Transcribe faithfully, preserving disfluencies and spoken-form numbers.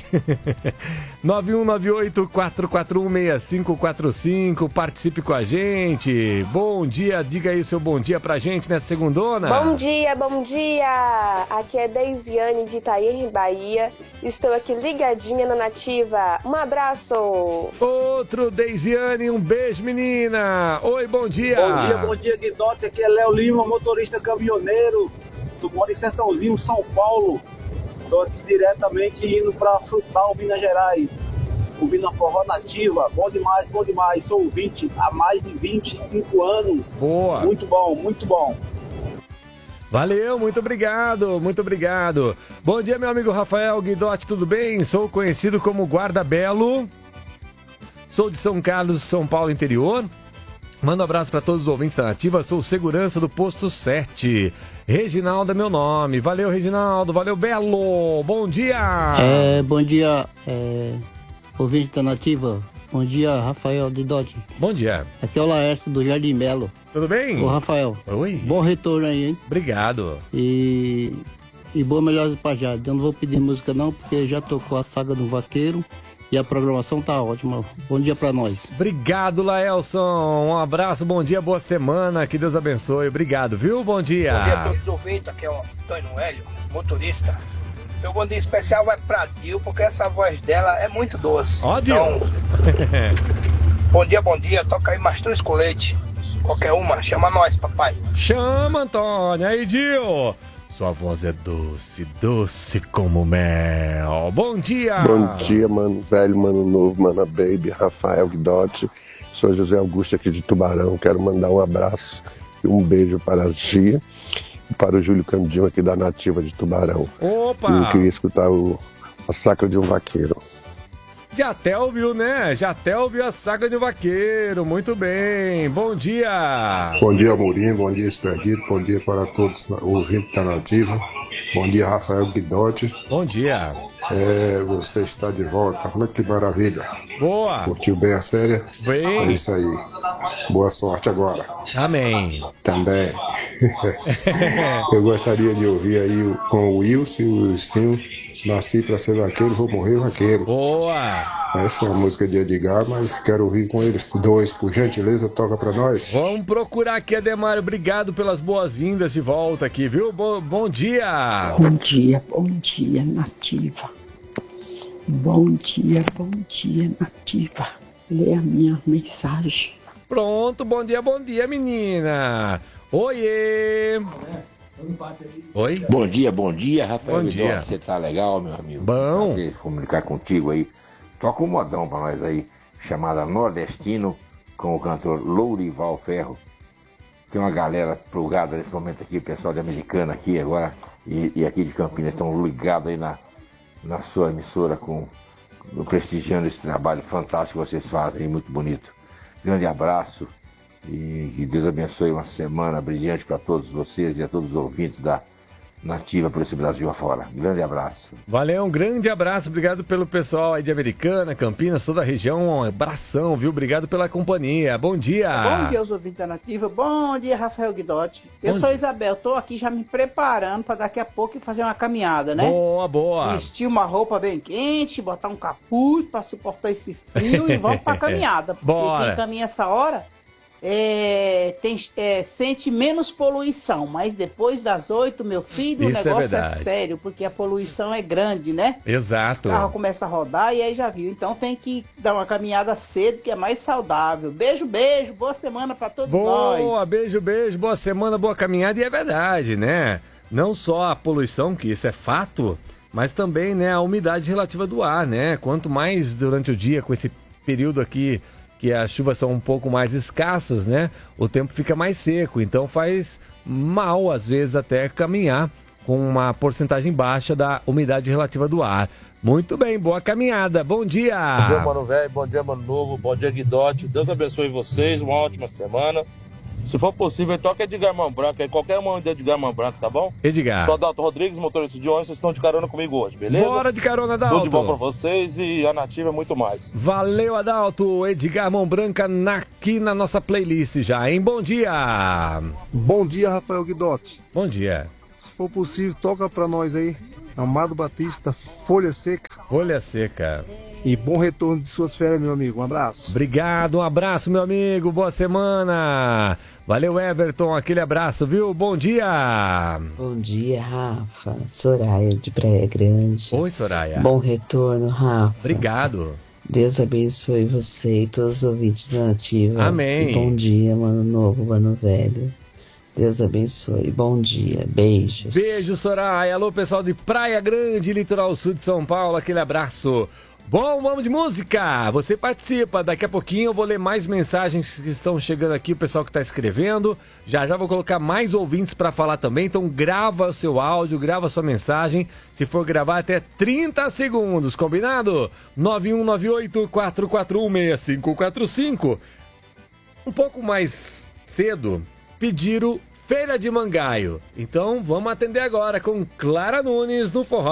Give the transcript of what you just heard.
nove um nove oito, quatro quatro um, seis cinco quatro cinco, participe com a gente. Bom dia, diga aí o seu bom dia pra gente nessa segundona. Bom dia, bom dia. Aqui é Deisiane de Itair, Bahia. Estou aqui ligadinha na Nativa. Um abraço. Outro Deisiane, um beijo, menina. Oi, bom dia. Bom dia, bom dia, Guidotti. Aqui é Léo Lima, motorista caminhoneiro. Tu mora em Sertãozinho, São Paulo. Estou aqui diretamente indo para Frutal, Minas Gerais. Ouvindo a Forró Nativa. Bom demais, bom demais. Sou ouvinte há mais de vinte e cinco anos. Boa. Muito bom, muito bom. Valeu, muito obrigado, muito obrigado. Bom dia, meu amigo Rafael Guidotti, tudo bem? Sou conhecido como Guarda Belo. Sou de São Carlos, São Paulo, interior. Mando um abraço para todos os ouvintes da Nativa. Sou segurança do posto sete. Reginaldo é meu nome. Valeu, Reginaldo. Valeu, Belo. Bom dia. É, bom dia, é, ouvinte da Nativa. Bom dia, Rafael Guidotti. Bom dia. Aqui é o Laércio do Jardim Belo. Tudo bem? Ô, Rafael. Oi. Bom retorno aí, hein? Obrigado. E, e boa melhores pra já. Eu não vou pedir música não, porque já tocou a Saga do Vaqueiro. E a programação tá ótima. Bom dia pra nós. Obrigado, Laelson. Um abraço, bom dia, boa semana. Que Deus abençoe. Obrigado, viu? Bom dia. Bom dia a todos os ouvintes. Aqui é o Antônio Hélio, motorista. Meu bom dia especial vai pra Dil, porque essa voz dela é muito doce. Ó, Dil. Então, bom dia, bom dia. Toca aí mais três coletes. Qualquer uma. Chama nós, papai. Chama, Antônio. Aí, Dil. Sua voz é doce, doce como mel. Bom dia! Bom dia, mano velho, mano novo, mano baby, Rafael Guidotti. Sou José Augusto aqui de Tubarão. Quero mandar um abraço e um beijo para a Gia e para o Júlio Candinho aqui da Nativa de Tubarão. Opa! E eu queria escutar o, a Sacra de um Vaqueiro. Já até ouviu, né? Já até ouviu a Saga de um Vaqueiro. Muito bem. Bom dia. Bom dia, Amorim. Bom dia, Expedito. Bom dia para todos os ouvintes da Nativa. Bom dia, Rafael Guidotti. Bom dia. É, você está de volta. Olha que maravilha. Boa. Curtiu bem as férias? Bem. É isso aí. Boa sorte agora. Amém. Também. Eu gostaria de ouvir aí o, com o Wilson e o Stinho. Nasci para ser vaqueiro, vou morrer vaqueiro. Boa! Essa é uma música de Edgar, mas quero ouvir com eles dois. Por gentileza, toca para nós. Vamos procurar aqui, Ademar. Obrigado pelas boas-vindas de volta aqui, viu? Bo bom dia! Bom dia, bom dia, Nativa. Bom dia, bom dia, Nativa. Lê a minha mensagem. Pronto, bom dia, bom dia, menina. Oiê! Oi? Bom dia, bom dia, Rafael. Bom dia. Você tá legal, meu amigo? Bom. Prazer comunicar contigo aí. Toca um modão pra nós aí, chamada Nordestino, com o cantor Lourival Ferro. Tem uma galera plugada nesse momento aqui, o pessoal de Americana aqui agora, e, e aqui de Campinas, estão ligados aí na, na sua emissora, com, prestigiando esse trabalho fantástico que vocês fazem, muito bonito. Grande abraço. E que Deus abençoe uma semana brilhante para todos vocês e a todos os ouvintes da Nativa por esse Brasil afora. Grande abraço. Valeu, um grande abraço. Obrigado pelo pessoal aí de Americana, Campinas, toda a região. Um abração, viu? Obrigado pela companhia. Bom dia. Bom dia aos ouvintes da Nativa. Bom dia, Rafael Guidotti. Eu Bom sou dia. Isabel. Tô aqui já me preparando para daqui a pouco fazer uma caminhada, né? Boa, boa. Vestir uma roupa bem quente, botar um capuz para suportar esse frio e vamos para caminhada. Porque Bora. quem caminha essa hora É, tem, é, sente menos poluição, mas depois das oito, meu filho, Isso o negócio é é, verdade. sério, porque a poluição é grande, né? Exato. O carro começa a rodar e aí já viu. Então tem que dar uma caminhada cedo, que é mais saudável. Beijo, beijo, boa semana pra todos nós. Boa, beijo, beijo, boa semana, boa caminhada. E é verdade, né? Não só a poluição, que isso é fato, mas também, né, a umidade relativa do ar, né? Quanto mais durante o dia, com esse período aqui que as chuvas são um pouco mais escassas, né? O tempo fica mais seco, então faz mal, às vezes, até caminhar com uma porcentagem baixa da umidade relativa do ar. Muito bem, boa caminhada, bom dia! Bom dia, mano velho, bom dia, mano novo, bom dia, Guidotti. Deus abençoe vocês, uma ótima semana. Se for possível, toca Edgar Mão Branca aí, qualquer uma de Edgar Mão Branca, tá bom? Edgar. Sou Adalto Rodrigues, motorista de ônibus, vocês estão de carona comigo hoje, beleza? Bora de carona, Adalto. Tudo de bom pra vocês e a Nativa é muito mais. Valeu, Adalto. Edgar Mão Branca na, aqui na nossa playlist já, hein? Bom dia! Bom dia, Rafael Guidotti. Bom dia. Se for possível, toca pra nós aí. Amado Batista, Folha Seca. Folha seca. E bom retorno de suas férias, meu amigo. Um abraço. Obrigado, um abraço, meu amigo. Boa semana. Valeu, Everton. Aquele abraço, viu? Bom dia. Bom dia, Rafa. Soraya de Praia Grande. Oi, Soraya. Bom retorno, Rafa. Obrigado. Deus abençoe você e todos os ouvintes da Nativa. Amém. Bom dia, Ano Novo, Ano Velho. Deus abençoe. Bom dia. Beijos. Beijo, Soraya. Alô, pessoal de Praia Grande, Litoral Sul de São Paulo. Aquele abraço. Bom, vamos de música. Você participa. Daqui a pouquinho eu vou ler mais mensagens que estão chegando aqui, o pessoal que está escrevendo. Já já vou colocar mais ouvintes para falar também. Então grava o seu áudio, grava a sua mensagem. Se for gravar até trinta segundos, combinado? nove um nove oito, quatro quatro um, seis cinco quatro cinco. Um pouco mais cedo, pediram Feira de Mangaio. Então vamos atender agora com Clara Nunes no Forró.